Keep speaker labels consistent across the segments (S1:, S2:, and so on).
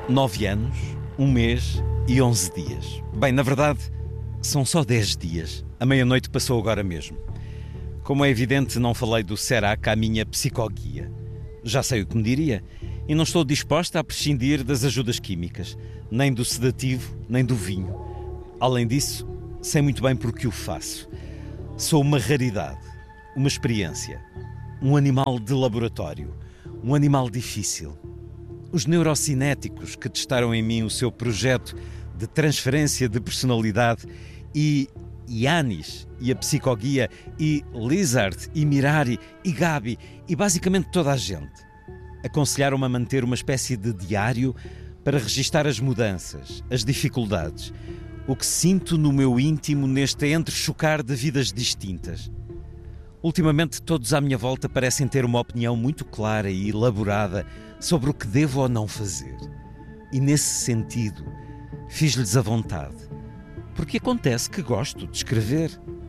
S1: 9 anos, 1 mês e 11 dias. Bem, na verdade, são só 10 dias. A meia-noite passou agora mesmo. Como é evidente, não falei do Serac à minha psicoguia. Já sei o que me diria e não estou disposta a prescindir das ajudas químicas, nem do sedativo, nem do vinho. Além disso, sei muito bem por que o faço. Sou uma raridade, uma experiência, um animal de laboratório, um animal difícil. Os neurocinéticos que testaram em mim o seu projeto de transferência de personalidade e Yanis e a psicoguia e Lizard e Mirari e Gabi e basicamente toda a gente aconselharam-me a manter uma espécie de diário para registar as mudanças, as dificuldades, o que sinto no meu íntimo neste entrechocar de vidas distintas. Ultimamente todos à minha volta parecem ter uma opinião muito clara e elaborada sobre o que devo ou não fazer. E nesse sentido, fiz-lhes a vontade. Porque acontece que gosto de escrever.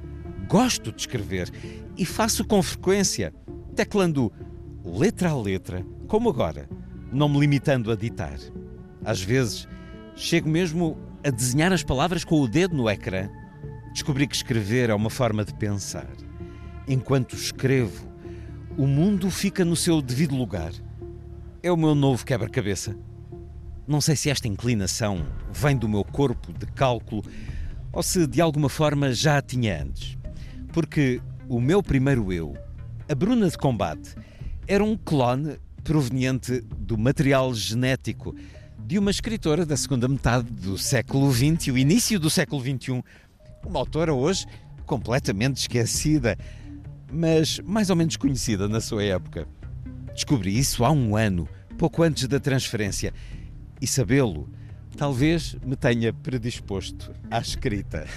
S1: Gosto de escrever e faço com frequência, teclando letra a letra, como agora, não me limitando a ditar. Às vezes, chego mesmo a desenhar as palavras com o dedo no ecrã. Descobri que escrever é uma forma de pensar. Enquanto escrevo, o mundo fica no seu devido lugar. É o meu novo quebra-cabeça. Não sei se esta inclinação vem do meu corpo de cálculo ou se de alguma forma já a tinha antes. Porque o meu primeiro eu, a Bruna de Combate, era um clone proveniente do material genético de uma escritora da segunda metade do século XX e o início do século XXI. Uma autora hoje completamente esquecida, mas mais ou menos conhecida na sua época. Descobri isso há 1 ano, pouco antes da transferência. E sabê-lo, talvez me tenha predisposto à escrita.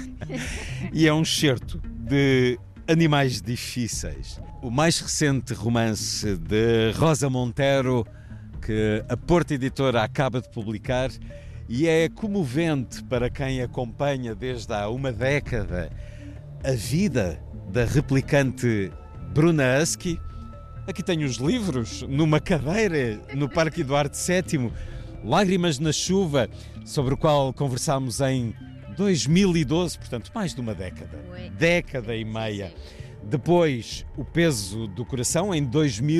S1: E é um excerto de Animais Difíceis, o mais recente romance de Rosa Montero, que a Porta Editora acaba de publicar, e é comovente para quem acompanha desde há uma década a vida da replicante Bruna Husky. Aqui tenho os livros, numa cadeira, no Parque Eduardo VII, Lágrimas na Chuva, sobre o qual conversámos em 2012, portanto mais de uma década. Década e meia. Depois, O Peso do Coração, em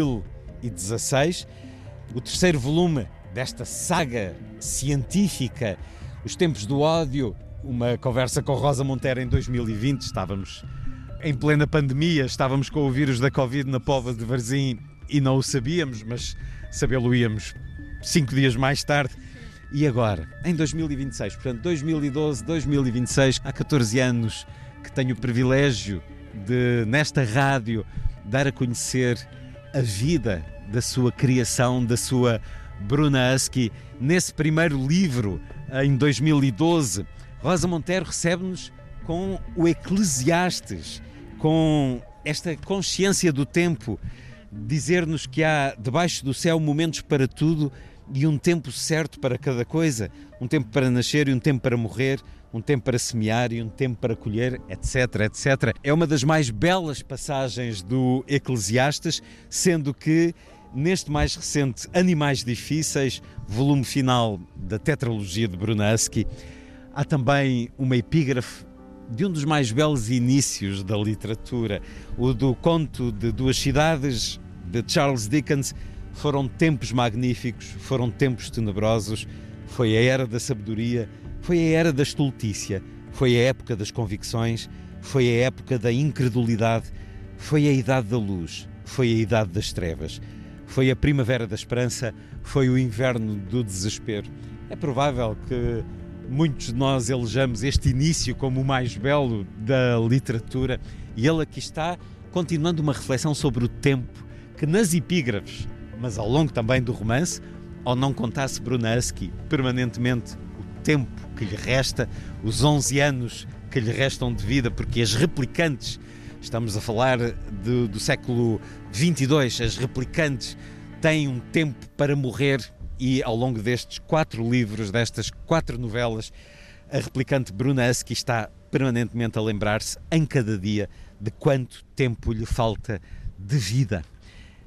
S1: 2016. O terceiro volume desta saga científica, Os Tempos do Ódio, uma conversa com Rosa Montero em 2020. Estávamos em plena pandemia, estávamos com o vírus da Covid na Póvoa de Varzim e não o sabíamos, mas sabê-lo-íamos 5 dias mais tarde. E agora, em 2026, portanto 2012, 2026, há 14 anos que tenho o privilégio de, nesta rádio, dar a conhecer a vida da sua criação, da sua Bruna Husky. Nesse primeiro livro, em 2012, Rosa Montero recebe-nos com o Eclesiastes, com esta consciência do tempo, dizer-nos que há debaixo do céu momentos para tudo e um tempo certo para cada coisa, um tempo para nascer e um tempo para morrer, um tempo para semear e um tempo para colher, etc, etc. É uma das mais belas passagens do Eclesiastes, sendo que neste mais recente Animais Difíceis, volume final da tetralogia de Bruna Husky, há também uma epígrafe de um dos mais belos inícios da literatura, o do Conto de Duas Cidades, de Charles Dickens. Foram tempos magníficos, foram tempos tenebrosos, foi a era da sabedoria, foi a era da estultícia, foi a época das convicções, foi a época da incredulidade, foi a idade da luz, foi a idade das trevas, foi a primavera da esperança, foi o inverno do desespero. É provável que muitos de nós elejamos este início como o mais belo da literatura e ele aqui está, continuando uma reflexão sobre o tempo que nas epígrafes, mas ao longo também do romance, ao não contasse Bruna Husky permanentemente o tempo que lhe resta, os 11 anos que lhe restam de vida, porque as replicantes, estamos a falar do século XXII, as replicantes têm um tempo para morrer e ao longo destes 4 livros, destas 4 novelas, a replicante Bruna Husky está permanentemente a lembrar-se em cada dia de quanto tempo lhe falta de vida.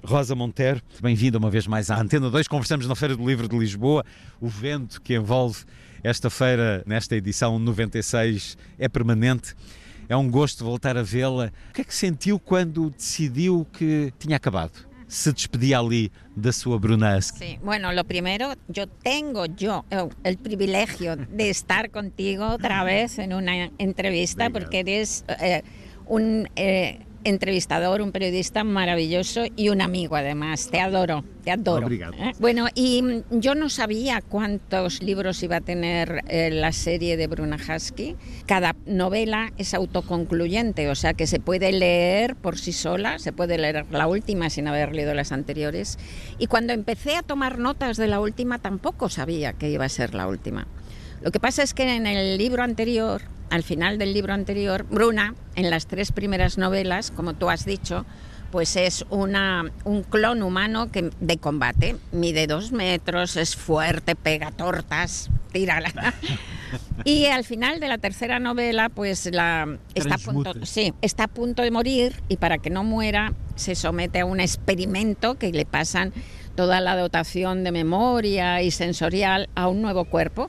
S1: Rosa Montero, bem-vinda uma vez mais à Antena 2. Conversamos na Feira do Livro de Lisboa. O vento que envolve esta feira, nesta edição 96, é permanente. É um gosto voltar a vê-la. O que é que sentiu quando decidiu que tinha acabado? Se despedia ali da sua Bruna Husky.
S2: Sí, bueno, lo primero, tengo el privilegio de estar contigo otra vez en una entrevista, porque eres un entrevistador, un periodista maravilloso y un amigo además. Te adoro, te adoro.
S1: Obrigado.
S2: Bueno, y yo no sabía cuántos libros iba a tener la serie de Bruna Husky. Cada novela es autoconcluyente, o sea que se puede leer por sí sola, se puede leer la última sin haber leído las anteriores. Y cuando empecé a tomar notas de la última tampoco sabía que iba a ser la última. Lo que pasa es que en el libro anterior, al final del libro anterior, Bruna, en las 3 primeras novelas, como tú has dicho, pues es un clon humano de combate. Mide 2 metros, es fuerte, pega tortas, tírala. Y al final de la tercera novela, pues está a punto de morir, y para que no muera se somete a un experimento que le pasan toda la dotación de memoria y sensorial a un nuevo cuerpo.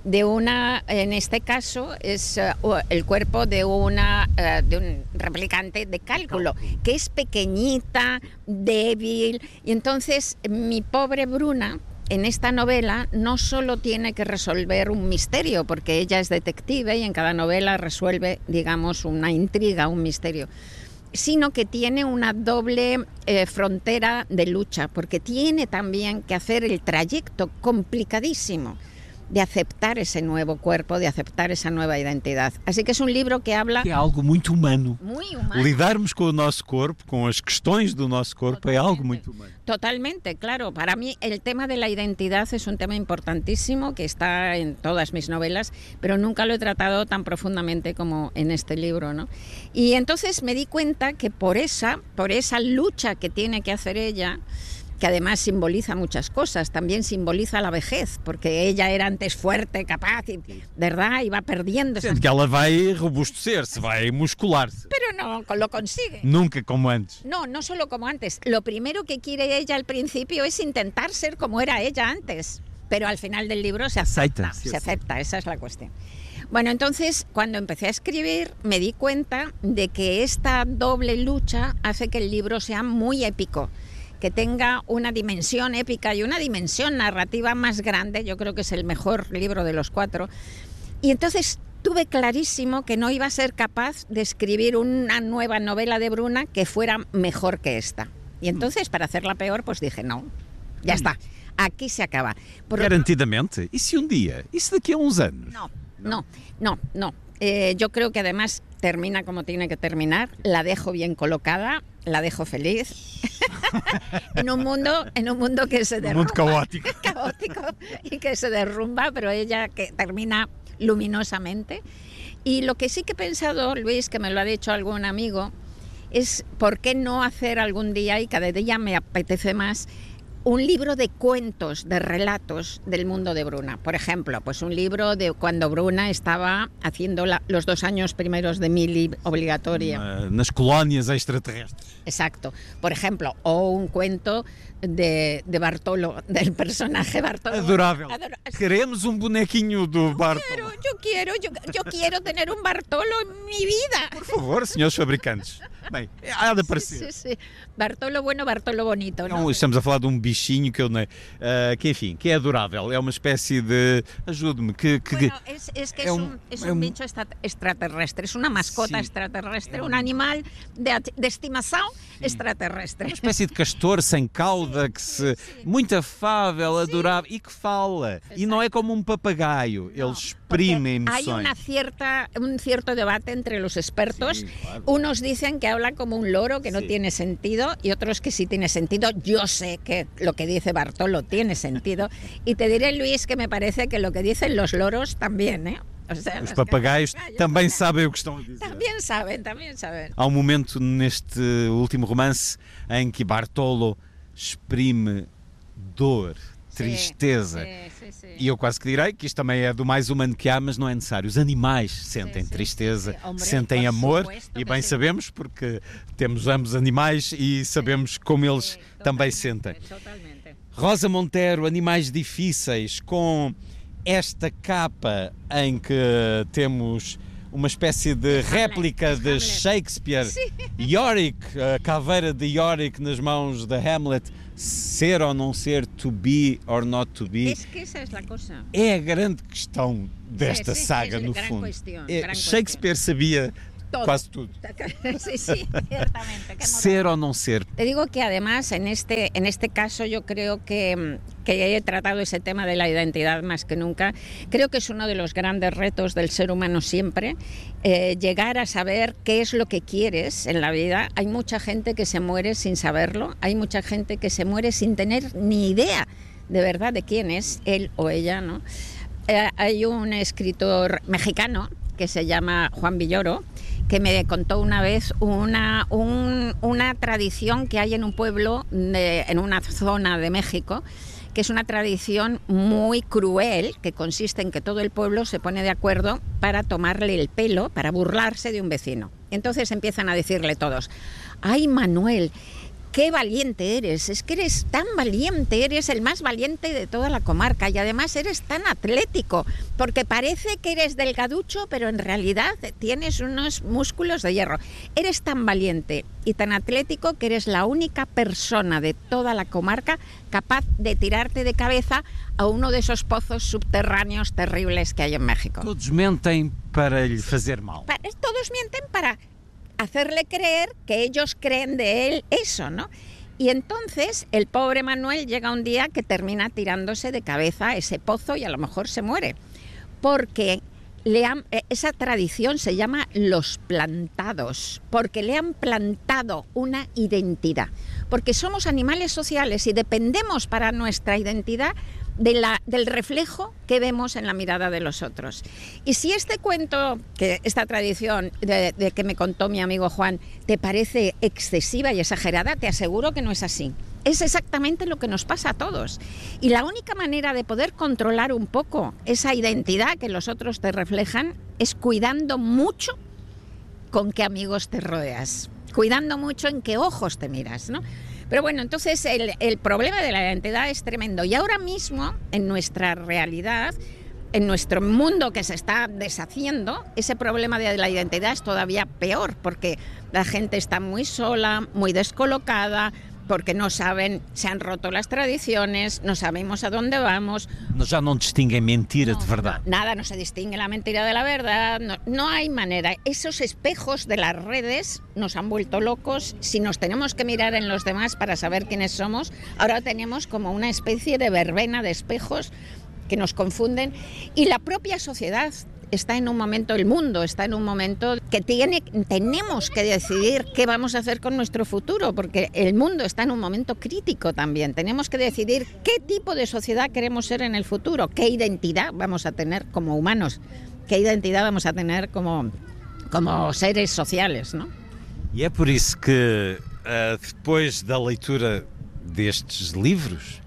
S2: En este caso es el cuerpo de un replicante de cálculo, que es pequeñita, débil, y entonces mi pobre Bruna en esta novela no solo tiene que resolver un misterio, porque ella es detective y en cada novela resuelve, digamos, una intriga, un misterio, sino que tiene una doble frontera de lucha, porque tiene también que hacer el trayecto complicadísimo de aceptar esse novo corpo, de aceptar essa nova identidade. Assim que é um livro que habla...
S1: É algo muito humano.
S2: Muito humano.
S1: Lidarmos com o nosso corpo, com as questões do nosso corpo, totalmente, é algo muito humano.
S2: Totalmente, claro. Para mí el tema de la identidad es un tema importantísimo que está en todas mis novelas, pero nunca lo he tratado tan profundamente como en este libro, ¿no? Y entonces me di cuenta que por esa lucha que tiene que hacer ella, que además simboliza muchas cosas, también simboliza la vejez, porque ella era antes fuerte, capaz, y, ¿verdad? Iba perdiendo.
S1: Sendo que ela vai robustecer-se, vai muscular-se.
S2: Pero no lo consigue.
S1: Nunca como antes.
S2: No solo como antes. Lo primero que quiere ella al principio es intentar ser como era ella antes, pero al final del libro se acepta, esa es la cuestión. Bueno, entonces, cuando empecé a escribir, me di cuenta de que esta doble lucha hace que el libro sea muy épico, que tenga una dimensión épica y una dimensión narrativa más grande. Yo creo que es el mejor libro de los 4. Y entonces tuve clarísimo que no iba a ser capaz de escribir una nueva novela de Bruna que fuera mejor que esta. Y entonces, para hacerla peor, pues dije, no, ya está, aquí se acaba.
S1: Garantidamente. ¿Y si un día? ¿Y si de aquí a unos años?
S2: No. Yo creo que además termina como tiene que terminar. La dejo bien colocada, la dejo feliz. en un mundo que se derrumba.
S1: Un mundo
S2: caótico y que se derrumba, pero ella que termina luminosamente. Y lo que sí que he pensado, Luis, que me lo ha dicho algún amigo, es por qué no hacer algún día, y cada día me apetece más, un libro de cuentos, de relatos del mundo de Bruna. Por ejemplo, pues un libro de cuando Bruna estaba haciendo los 2 años primeros de mili obligatoria.
S1: Nas colónias extraterrestres.
S2: Exacto. Por ejemplo, o un cuento de Bartolo, del personaje Bartolo.
S1: Adorável. Queremos un bonequinho do Bartolo.
S2: Yo quiero tener un Bartolo en mi vida.
S1: Por favor, senhores fabricantes. Bem, há de aparecer.
S2: Sí. Bartolo bueno, Bartolo bonito, não?
S1: Não, estamos a falar de um bichinho que enfim, que é adorável. É uma espécie de... Ajude-me,
S2: Bueno, es que es un bicho extraterrestre, es una mascota extraterrestre, un animal de estimação extraterrestre.
S1: Uma espécie de castor sem cauda, muito afável, adorável e que fala. E não é como um papagaio, ele exprime emoções.
S2: Hay un cierto debate entre los expertos. Sí, claro. Unos dicen que habla como un loro, que no tiene sentido, y otros que sí tiene sentido. Yo sé que lo que dice Bartolo tiene sentido, y te diré, Luis, que me parece que lo que dicen los loros también, ¿eh? O sea,
S1: os papagaios também sabem o que estão a dizer.
S2: Também sabem.
S1: Há um momento neste último romance em que Bartolo exprime dor, tristeza. E eu quase que direi que isto também é do mais humano que há, mas não é necessário. Os animais sentem tristeza, sentem amor, e bem sabemos, porque temos ambos animais e sabemos como eles também sentem.
S2: Totalmente.
S1: Rosa Montero, Animais Difíceis, com esta capa em que temos uma espécie de réplica de Shakespeare, Yorick, a caveira de Yorick nas mãos de Hamlet, ser ou não ser, to be or not to be. É a grande questão desta saga, no fundo. Shakespeare sabia todo. Quase tudo.
S2: Sí, ciertamente.
S1: Ser o no ser.
S2: Te digo que además en este caso yo creo que he tratado ese tema de la identidad más que nunca. Creo que es uno de los grandes retos del ser humano siempre, llegar a saber qué es lo que quieres en la vida. Hay mucha gente que se muere sin saberlo, hay mucha gente que se muere sin tener ni idea de verdad de quién es él o ella, ¿no? Hay un escritor mexicano que se llama Juan Villoro, que me contó una vez una tradición que hay en un pueblo, en una zona de México, que es una tradición muy cruel, que consiste en que todo el pueblo se pone de acuerdo para tomarle el pelo, para burlarse de un vecino. Entonces empiezan a decirle todos: ¡ay, Manuel! ¡Qué valiente eres! Es que eres tan valiente, eres el más valiente de toda la comarca y además eres tan atlético, porque parece que eres delgaducho, pero en realidad tienes unos músculos de hierro. Eres tan valiente y tan atlético que eres la única persona de toda la comarca capaz de tirarte de cabeza a uno de esos pozos subterráneos terribles que hay en México.
S1: Todos mienten para le hacer mal.
S2: Todos mienten para hacerle creer que ellos creen de él eso, ¿no? Y entonces el pobre Manuel llega un día que termina tirándose de cabeza a ese pozo y a lo mejor se muere, porque esa tradición se llama los plantados, porque le han plantado una identidad, porque somos animales sociales y dependemos para nuestra identidad del reflejo que vemos en la mirada de los otros. Y si este cuento, esta tradición de que me contó mi amigo Juan, te parece excesiva y exagerada, te aseguro que no es así. Es exactamente lo que nos pasa a todos. Y la única manera de poder controlar un poco esa identidad que los otros te reflejan es cuidando mucho con qué amigos te rodeas, cuidando mucho en qué ojos te miras, ¿no? Pero bueno, entonces el problema de la identidad es tremendo. Y ahora mismo, en nuestra realidad, en nuestro mundo que se está deshaciendo, ese problema de la identidad es todavía peor, porque la gente está muy sola, muy descolocada, porque no saben, se han roto las tradiciones, no sabemos a dónde vamos.
S1: Ya no distinguen mentiras de verdad.
S2: Nada, no se distingue la mentira de la verdad, no hay manera. Esos espejos de las redes nos han vuelto locos. Si nos tenemos que mirar en los demás para saber quiénes somos, ahora tenemos como una especie de verbena de espejos que nos confunden. Y la propia sociedad está en un momento, el mundo está en un momento que tenemos que decidir qué vamos a hacer con nuestro futuro, porque el mundo está en un momento crítico también. Tenemos que decidir qué tipo de sociedad queremos ser en el futuro, qué identidad vamos a tener como humanos, qué identidad vamos a tener como seres sociales, ¿no?
S1: E é por isso que, depois da leitura destes livros,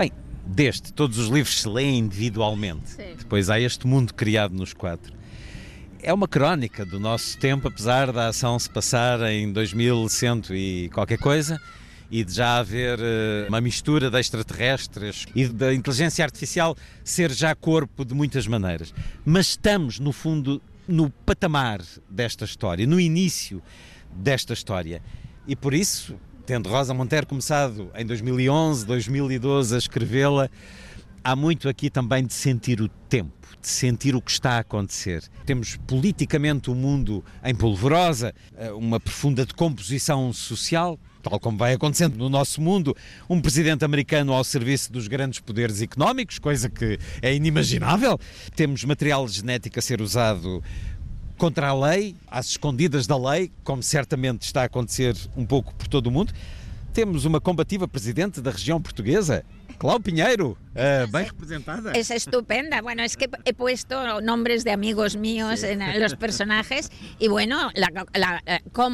S1: todos os livros se leem individualmente.
S2: Sim.
S1: Depois há este mundo criado nos quatro. É uma crónica do nosso tempo, apesar da ação se passar em 2100 e qualquer coisa, e de já haver uma mistura de extraterrestres e da inteligência artificial ser já corpo de muitas maneiras. Mas estamos, no fundo, no patamar desta história, no início desta história. E por isso, tendo Rosa Montero começado em 2011, 2012 a escrevê-la, há muito aqui também de sentir o tempo, de sentir o que está a acontecer. Temos politicamente o mundo em polvorosa, uma profunda decomposição social, tal como vai acontecendo no nosso mundo, um presidente americano ao serviço dos grandes poderes económicos, coisa que é inimaginável. Temos material genético a ser usado contra a lei, às escondidas da lei, como certamente está a acontecer um pouco por todo o mundo. Temos uma combativa presidente da região portuguesa, Clau Pinheiro, bem representada.
S2: Es estupenda. Bueno, es que he puesto nombres de amigos míos en los personajes y bueno, cómo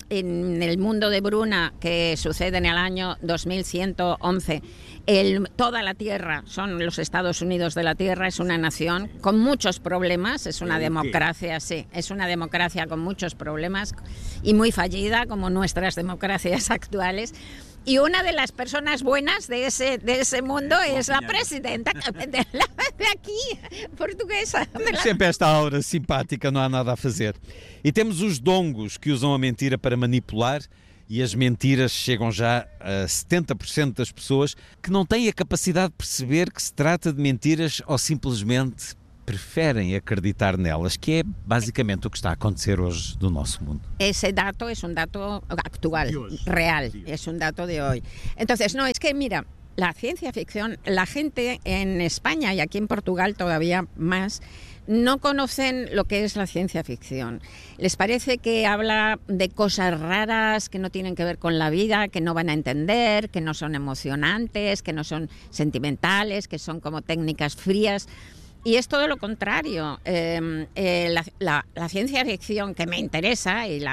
S2: en el mundo de Bruna, que sucede en el año 2111, toda la Tierra, son los Estados Unidos de la Tierra, es una nación con muchos problemas, es una democracia, sí, es una democracia con muchos problemas y muy fallida, como nuestras democracias actuales. Y una de las personas buenas de ese mundo es la presidenta de aquí, portuguesa.
S1: Sempre esta aura simpática, não há nada a fazer. E temos os dongos que usam a mentira para manipular, e as mentiras chegam já a 70% das pessoas que não têm a capacidade de perceber que se trata de mentiras ou simplesmente preferem acreditar nelas, que é basicamente o que está a acontecer hoje do nosso mundo.
S2: Ese dato es un dato actual, real, es un dato de hoy. Entonces, no, es que mira, la ciencia ficción, la gente en España y aquí en Portugal todavía más, no conocen lo que es la ciencia ficción. Les parece que habla de cosas raras que no tienen que ver con la vida, que no van a entender, que no son emocionantes, que no son sentimentales, que son como técnicas frías. Y es todo lo contrario. La ciencia ficción que me interesa, y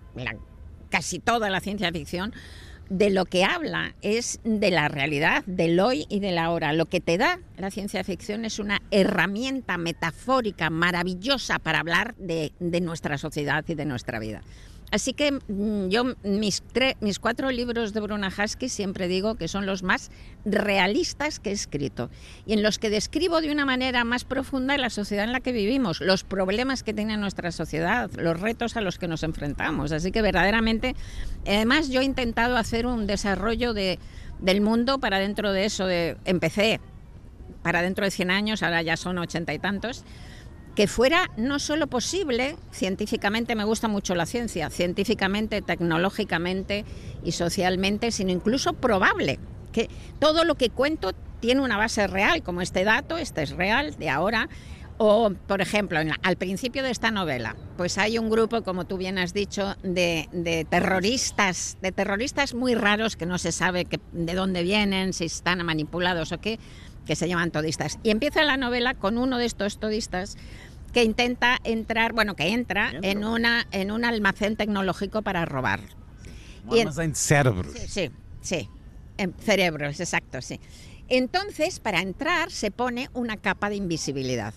S2: casi toda la ciencia ficción, de lo que habla es de la realidad, del hoy y del ahora. Lo que te da la ciencia ficción es una herramienta metafórica maravillosa para hablar de nuestra sociedad y de nuestra vida. Así que yo mis 4 libros de Bruna Husky siempre digo que son los más realistas que he escrito y en los que describo de una manera más profunda la sociedad en la que vivimos, los problemas que tiene nuestra sociedad, los retos a los que nos enfrentamos. Así que verdaderamente, además yo he intentado hacer un desarrollo del mundo para dentro de eso, empecé para dentro de 100 años, ahora ya son 80 y tantos, que fuera no solo posible, científicamente me gusta mucho la ciencia, científicamente, tecnológicamente y socialmente, sino incluso probable, que todo lo que cuento tiene una base real, como este dato, este es real, de ahora. O, por ejemplo, al principio de esta novela, pues hay un grupo, como tú bien has dicho, de terroristas muy raros que no se sabe de dónde vienen, si están manipulados o qué, que se llaman todistas. Y empieza la novela con uno de estos todistas que intenta entrar, que entra en un almacén tecnológico para robar.
S1: Un almacén de cerebros.
S2: Sí, cerebros, exacto, sí. Entonces, para entrar se pone una capa de invisibilidad.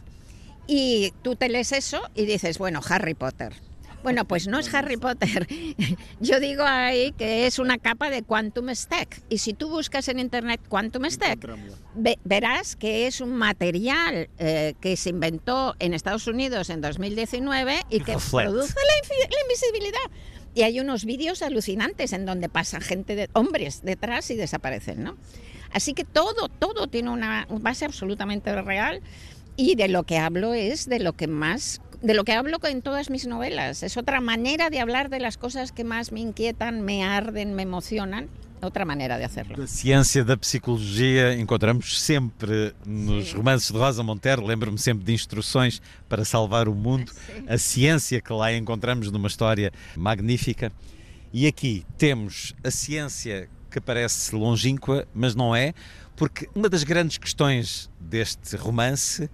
S2: Y tú te lees eso y dices, bueno, Harry Potter. Bueno, pues no es Harry Potter. Yo digo ahí que es una capa de Quantum Stack. Y si tú buscas en internet Quantum Stack, verás que es un material que se inventó en Estados Unidos en 2019 y que produce la invisibilidad. Y hay unos vídeos alucinantes en donde pasa hombres detrás y desaparecen, ¿no? Así que todo tiene una base absolutamente real. Y de lo que hablo es de lo que hablo en todas mis novelas. Es otra manera de hablar de las cosas que más me inquietan, me arden, me emocionan. Outra maneira de hacerlo.
S1: A ciência da psicologia encontramos sempre nos romances de Rosa Montero. Lembro-me sempre de Instruções para Salvar o Mundo. A ciência que lá encontramos numa história magnífica. E aqui temos a ciência que parece longínqua, mas não é, porque uma das grandes questões deste romance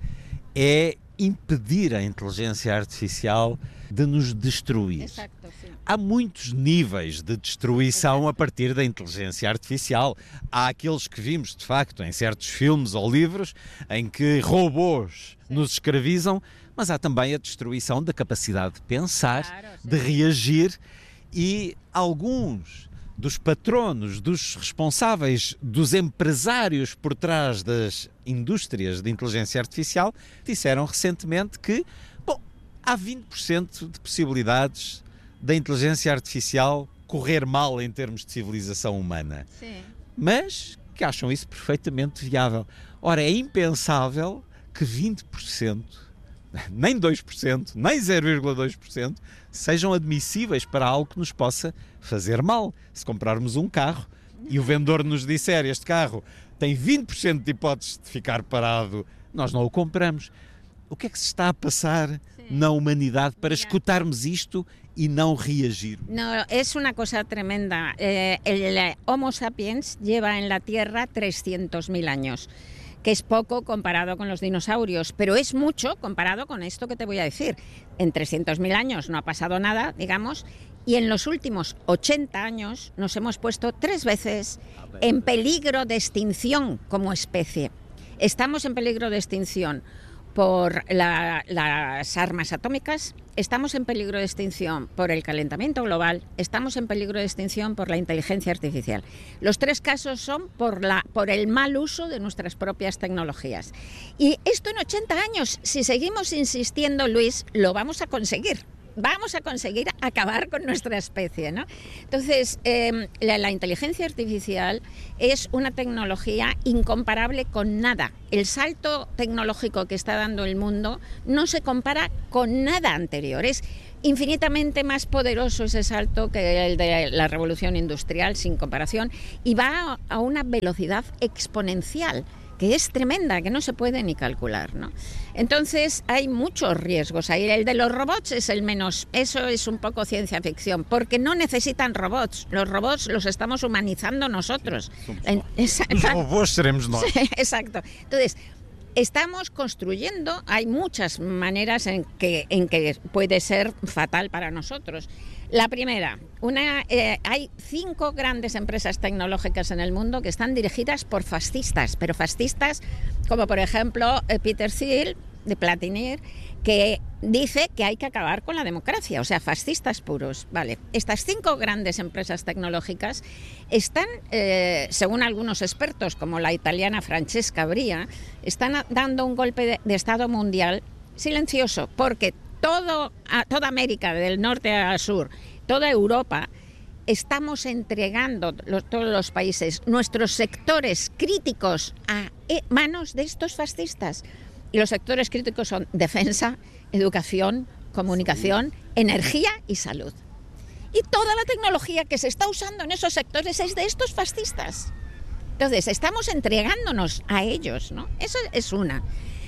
S1: é impedir a inteligência artificial de nos destruir.
S2: Exacto, sim.
S1: Há muitos níveis de destruição a partir da inteligência artificial. Há aqueles que vimos, de facto, em certos filmes ou livros, em que robôs nos escravizam, mas há também a destruição da capacidade de pensar, de reagir, e alguns dos patronos, dos responsáveis, dos empresários por trás das indústrias de inteligência artificial disseram recentemente que, há 20% de possibilidades da inteligência artificial correr mal em termos de civilização humana.
S2: Sim.
S1: Mas que acham isso perfeitamente viável. Ora, é impensável que 20%, nem 2%, nem 0,2% sejam admissíveis para algo que nos possa fazer mal. Se comprarmos um carro e o vendedor nos disser este carro tem 20% de hipóteses de ficar parado, nós não o compramos. O que é que se está a passar na humanidade para escutarmos isto y no reagir?
S2: No, es una cosa tremenda. El Homo sapiens lleva en la Tierra 300.000 años. que es poco comparado con los dinosaurios, pero es mucho comparado con esto que te voy a decir. En 300.000 años no ha pasado nada, digamos, y en los últimos 80 años nos hemos puesto 3 veces en peligro de extinción como especie. Estamos en peligro de extinción por las armas atómicas, estamos en peligro de extinción por el calentamiento global, estamos en peligro de extinción por la inteligencia artificial. Los 3 casos son por el mal uso de nuestras propias tecnologías. Y esto en 80 años, si seguimos insistiendo, Luis, lo vamos a conseguir. Vamos a conseguir acabar con nuestra especie, ¿no? Entonces, la inteligencia artificial es una tecnología incomparable con nada. El salto tecnológico que está dando el mundo no se compara con nada anterior. Es infinitamente más poderoso ese salto que el de la revolución industrial, sin comparación, y va a una velocidad exponencial, que es tremenda, que no se puede ni calcular, ¿no? Entonces hay muchos riesgos ahí. El de los robots es el menos, eso es un poco ciencia ficción, porque no necesitan robots. Los robots los estamos humanizando nosotros.
S1: Los robots seremos nós.
S2: Exacto. Entonces, estamos construyendo, hay muchas maneras en que puede ser fatal para nosotros. La primera, hay 5 grandes empresas tecnológicas en el mundo que están dirigidas por fascistas, pero fascistas como por ejemplo Peter Thiel de Platinir, que dice que hay que acabar con la democracia, o sea, fascistas puros. Vale, estas 5 grandes empresas tecnológicas están, según algunos expertos, como la italiana Francesca Bria, están dando un golpe de Estado mundial silencioso, porque toda América, del norte al sur, toda Europa, estamos entregando todos los países nuestros sectores críticos a manos de estos fascistas. Y los sectores críticos son defensa, educación, comunicación, energía y salud. Y toda la tecnología que se está usando en esos sectores es de estos fascistas. Entonces, estamos entregándonos a ellos, ¿no? Eso es una.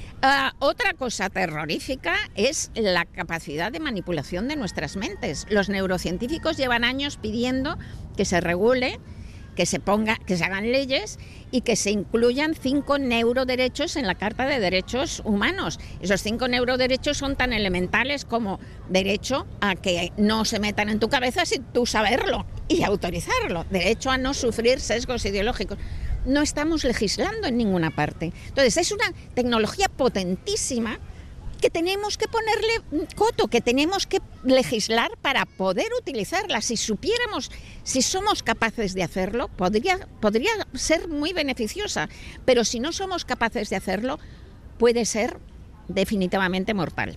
S2: Otra cosa terrorífica es la capacidad de manipulación de nuestras mentes. Los neurocientíficos llevan años pidiendo que se regule, que se hagan leyes y que se incluyan 5 neuroderechos en la Carta de Derechos Humanos. Esos 5 neuroderechos son tan elementales como derecho a que no se metan en tu cabeza sin tú saberlo y autorizarlo, derecho a no sufrir sesgos ideológicos. No estamos legislando en ninguna parte. Entonces, es una tecnología potentísima que tenemos que ponerle coto, que tenemos que legislar para poder utilizarla. Si supiéramos, si somos capaces de hacerlo, podría ser muy beneficiosa, pero si no somos capaces de hacerlo, puede ser definitivamente mortal.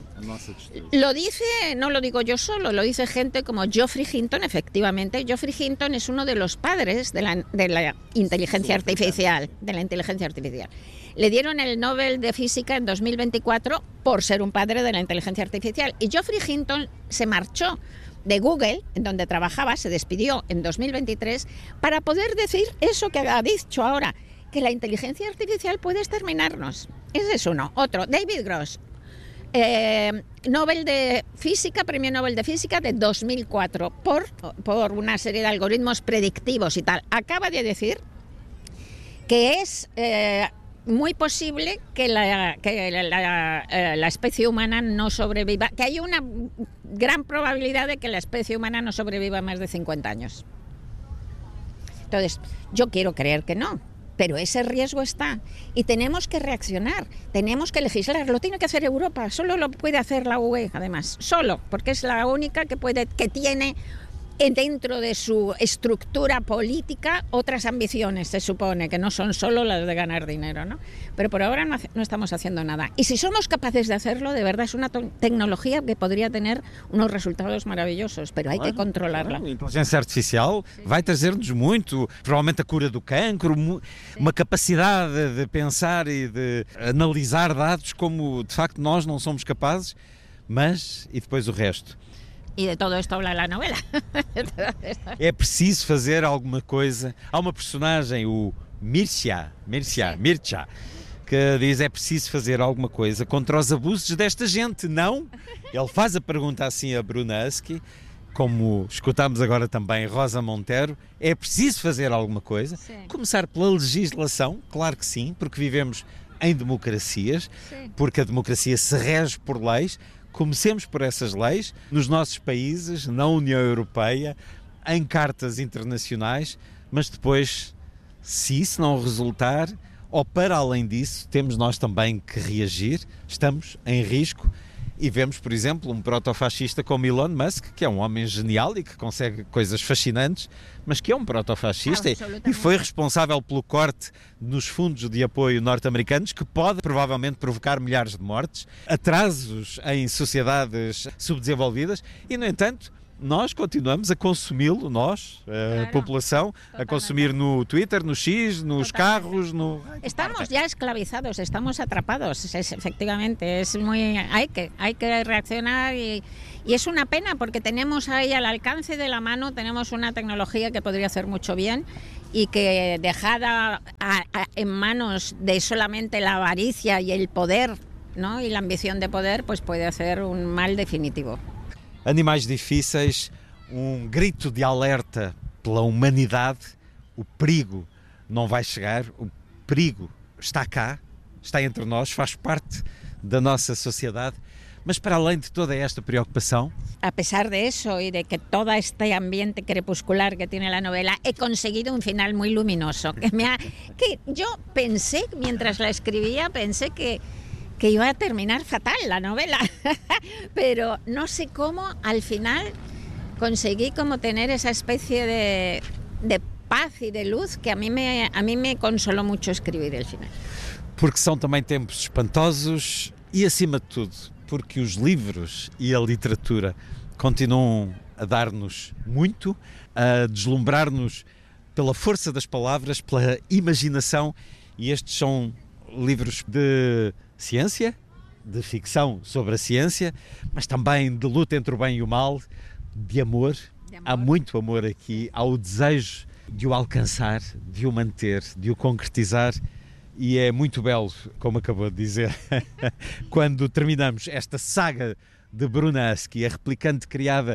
S2: Lo dice, no lo digo yo solo, lo dice gente como Geoffrey Hinton, efectivamente. Geoffrey Hinton es uno de los padres de la inteligencia artificial, Le dieron el Nobel de Física en 2024 por ser un padre de la inteligencia artificial. Y Geoffrey Hinton se marchó de Google, en donde trabajaba, se despidió en 2023, para poder decir eso que ha dicho ahora, que la inteligencia artificial puede exterminarnos. Ese es uno. Otro, David Gross, Nobel de Física, Premio Nobel de Física de 2004, por una serie de algoritmos predictivos y tal. Acaba de decir que es muy posible que la especie humana no sobreviva, que hay una gran probabilidad de que la especie humana no sobreviva más de 50 años. Entonces, yo quiero creer que no, pero ese riesgo está y tenemos que reaccionar, tenemos que legislar. Lo tiene que hacer Europa, solo lo puede hacer la UE, además, solo, porque es la única que tiene dentro de su estructura política otras ambiciones, se supone, que no son solo las de ganar dinero, ¿no? Pero por ahora no estamos haciendo nada. Y si somos capaces de hacerlo, de verdad es una tecnología que podría tener unos resultados maravillosos, pero hay que controlarla.
S1: A inteligência artificial vai trazer-nos muito, provavelmente a cura do cancro, uma capacidade de pensar e de analisar dados como de facto nós não somos capazes, mas e depois o resto?
S2: E de todo isto habla la novela.
S1: É preciso fazer alguma coisa. Há uma personagem, o Mircea, que diz é preciso fazer alguma coisa contra os abusos desta gente, não? Ele faz a pergunta assim a Brunhaschi, como escutámos agora também Rosa Montero, é preciso fazer alguma coisa?
S2: Sim.
S1: Começar pela legislação, claro que sim, porque vivemos em democracias,
S2: Sim.
S1: porque a democracia se rege por leis. Comecemos por essas leis, nos nossos países, na União Europeia, em cartas internacionais, mas depois, se isso não resultar, ou para além disso, temos nós também que reagir, estamos em risco. E vemos, por exemplo, um protofascista como Elon Musk, que é um homem genial e que consegue coisas fascinantes, mas que é um protofascista e foi responsável pelo corte nos fundos de apoio norte-americanos, que pode provavelmente provocar milhares de mortes, atrasos em sociedades subdesenvolvidas e, no entanto, nós continuamos a consumi-lo, nós, a população, a consumir no Twitter, no X, nos carros, no...
S2: Estamos ya esclavizados, estamos atrapados, efectivamente, es muy, hay que reaccionar y es una pena porque tenemos ahí al alcance de la mano, tenemos una tecnología que podría hacer mucho bien y que dejada en manos de solamente la avaricia y el poder, ¿no? Y la ambición de poder, pues puede hacer un mal definitivo.
S1: Animais difíceis, um grito de alerta pela humanidade. O perigo não vai chegar, o perigo está cá, está entre nós, faz parte da nossa sociedade. Mas para além de toda esta preocupação,
S2: a pesar de eso y de que todo este ambiente crepuscular que tiene la novela, he conseguido un final muy luminoso. Que yo pensé, mientras la escribía, pensé que iba a terminar fatal la novela, pero no sé cómo al final conseguí como tener esa especie de paz y de luz que a mí me consoló mucho escribir el final.
S1: Porque são também tempos espantosos e, acima de tudo, porque os livros e a literatura continuam a dar-nos muito, a deslumbrar-nos pela força das palavras, pela imaginação, e estes são livros de ciência, de ficção sobre a ciência, mas também de luta entre o bem e o mal, de amor. Há muito amor aqui, há o desejo de o alcançar, de o manter, de o concretizar, e é muito belo, como acabou de dizer, quando terminamos esta saga de Brunelleschi, a replicante criada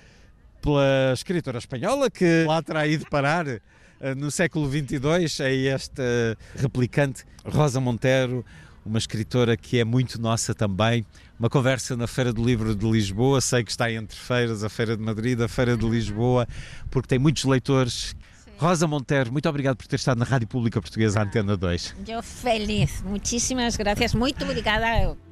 S1: pela escritora espanhola, que lá terá ido parar no século XXII, é esta replicante Rosa Montero, uma escritora que é muito nossa também. Uma conversa na Feira do Livro de Lisboa, sei que está entre feiras, a Feira de Madrid, a Feira de Lisboa, porque tem muitos leitores. Sim. Rosa Montero, muito obrigado por ter estado na Rádio Pública Portuguesa Antena 2.
S2: Eu feliz, muitíssimas gracias, muito obrigada.